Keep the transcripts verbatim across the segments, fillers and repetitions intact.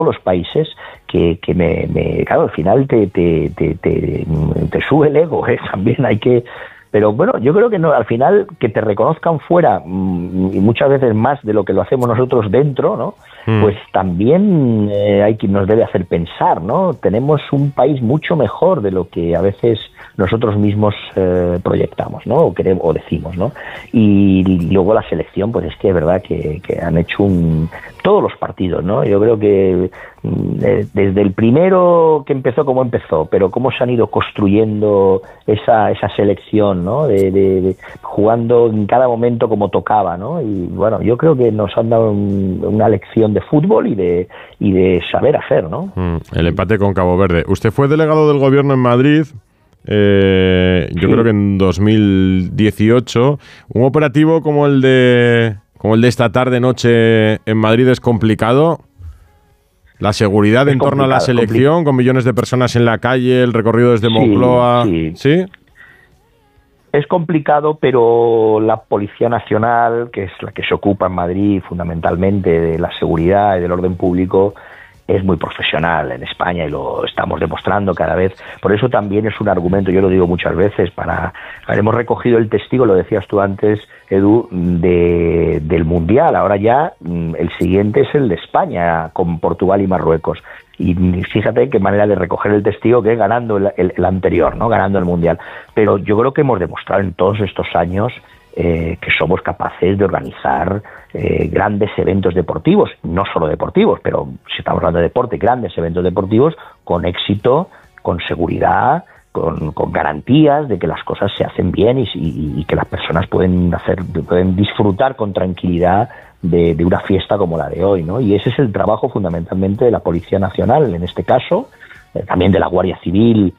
los países que, que me, me claro, al final te, te, te, te, te sube el ego, ¿eh? También hay que... Pero bueno, yo creo que no, al final que te reconozcan fuera, y muchas veces más de lo que lo hacemos nosotros dentro, ¿no? Mm. Pues también eh, hay quien nos debe hacer pensar, ¿no? Tenemos un país mucho mejor de lo que a veces nosotros mismos eh, proyectamos, ¿no? O queremos, o decimos, ¿no? Y, y luego la selección, pues es que es verdad que, que han hecho un... todos los partidos, ¿no? Yo creo que eh, desde el primero que empezó como empezó, pero cómo se han ido construyendo esa, esa selección, ¿no? De, de, de jugando en cada momento como tocaba, ¿no? Y bueno, yo creo que nos han dado un, una lección de fútbol y de, y de saber hacer, ¿no? Mm, el empate con Cabo Verde. Usted fue delegado del gobierno en Madrid. Eh, yo sí. creo que en dos mil dieciocho un operativo como el de como el de esta tarde noche en Madrid es complicado. La seguridad es en torno a la selección, con millones de personas en la calle, el recorrido desde Moncloa, sí, sí. ¿Sí? Es complicado, pero la Policía Nacional, que es la que se ocupa en Madrid fundamentalmente de la seguridad y del orden público, es muy profesional en España y lo estamos demostrando cada vez. Por eso también es un argumento, yo lo digo muchas veces, para hemos recogido el testigo, lo decías tú antes, Edu, de, del Mundial. Ahora ya el siguiente es el de España con Portugal y Marruecos. Y fíjate qué manera de recoger el testigo, que es ganando el, el, el anterior, ¿no? Ganando el Mundial. Pero yo creo que hemos demostrado en todos estos años eh, que somos capaces de organizar eh, grandes eventos deportivos, no solo deportivos, pero si estamos hablando de deporte, grandes eventos deportivos con éxito, con seguridad, con, con garantías de que las cosas se hacen bien y, y, y que las personas pueden hacer, pueden disfrutar con tranquilidad de, de una fiesta como la de hoy, ¿no? Y ese es el trabajo fundamentalmente de la Policía Nacional, en este caso, eh, también de la Guardia Civil,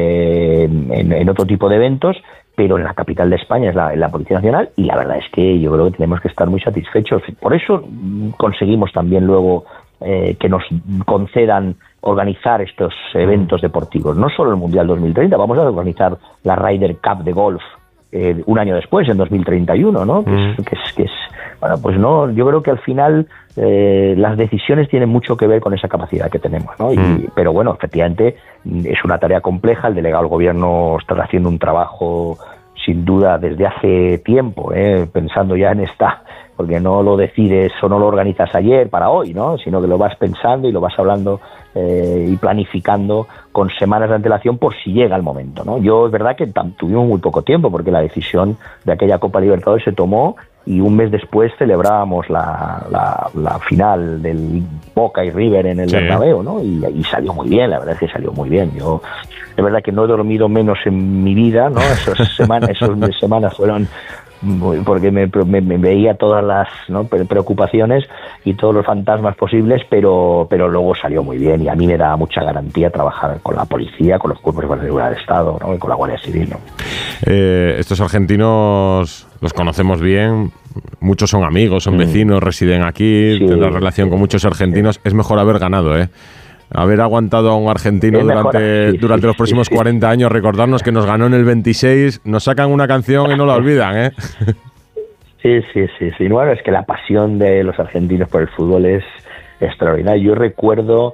eh, en, en otro tipo de eventos, pero en la capital de España es la, la Policía Nacional, y la verdad es que yo creo que tenemos que estar muy satisfechos. Por eso conseguimos también luego eh, que nos concedan organizar estos eventos deportivos, no solo el Mundial dos mil treinta, vamos a organizar la Ryder Cup de golf eh, un año después, en dos mil treinta y uno, ¿no? Que es, que es, que es bueno, pues no, yo creo que al final eh, las decisiones tienen mucho que ver con esa capacidad que tenemos, ¿no? Y, mm. Pero bueno, efectivamente es una tarea compleja. El delegado del gobierno está haciendo un trabajo sin duda desde hace tiempo, ¿eh? Pensando ya en esta, porque no lo decides o no lo organizas ayer para hoy, ¿no? Sino que lo vas pensando y lo vas hablando eh, y planificando con semanas de antelación por si llega el momento, ¿no? Yo es verdad que tuvimos muy poco tiempo porque la decisión de aquella Copa Libertadores se tomó y un mes después celebrábamos la, la, la final del Boca y River en el sí. Bernabéu, ¿no? Y, y salió muy bien, la verdad es que salió muy bien. Yo, es verdad que no he dormido menos en mi vida, ¿no? Esas semanas, esas semanas fueron porque me, me, me veía todas las, ¿no? preocupaciones y todos los fantasmas posibles, pero pero luego salió muy bien y a mí me da mucha garantía trabajar con la policía, con los cuerpos de seguridad del Estado, ¿no? Y con la Guardia Civil, ¿no? Eh, estos argentinos los conocemos bien, muchos son amigos, son vecinos, mm. residen aquí, sí, tendrán relación con muchos argentinos. Sí. Es mejor haber ganado, ¿eh? Haber aguantado a un argentino durante, sí, durante sí, los próximos sí, sí. cuarenta años, recordarnos que nos ganó en el veintiséis, nos sacan una canción y no la olvidan, ¿eh? Sí, sí, sí, sí. Bueno, es que la pasión de los argentinos por el fútbol es extraordinaria. Yo recuerdo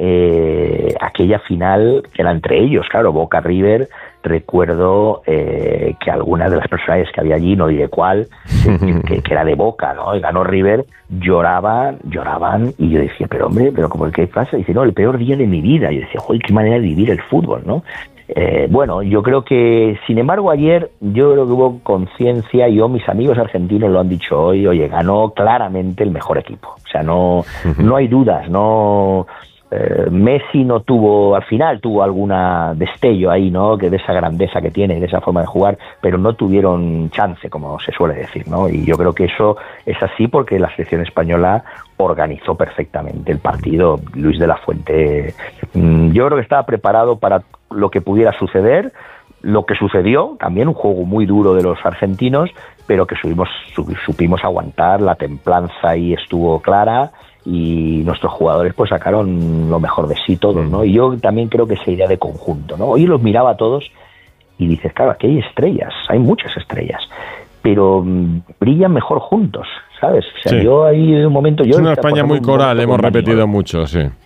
eh, aquella final que era entre ellos, claro, Boca River. Recuerdo eh, que algunas de las personajes que había allí, no diré cuál, que, que era de Boca, ¿no? Y ganó River, lloraban, lloraban, y yo decía, pero hombre, pero ¿cómo qué pasa? Y dice, no, el peor día de mi vida. Y yo decía, joder, qué manera de vivir el fútbol, ¿no? Eh, bueno, yo creo que, sin embargo, ayer yo creo que hubo conciencia, y yo, mis amigos argentinos lo han dicho hoy, oye, ganó claramente el mejor equipo. O sea, no, no hay dudas, no... Eh, Messi no tuvo, al final tuvo alguna destello ahí, ¿no? Que de esa grandeza que tiene, de esa forma de jugar, pero no tuvieron chance, como se suele decir, ¿no? Y yo creo que eso es así porque la selección española organizó perfectamente el partido. Luis de la Fuente, mmm, yo creo que estaba preparado para lo que pudiera suceder, lo que sucedió, también un juego muy duro de los argentinos, pero que subimos, supimos aguantar, la templanza ahí estuvo clara, y nuestros jugadores pues sacaron lo mejor de sí todos, ¿no? Y yo también creo que esa idea de conjunto, ¿no? Hoy los miraba a todos y dices, claro, aquí hay estrellas, hay muchas estrellas, pero mmm, brillan mejor juntos, ¿sabes? O sea, sí. yo ahí de un momento... yo es una España muy coral, hemos repetido mucho, sí.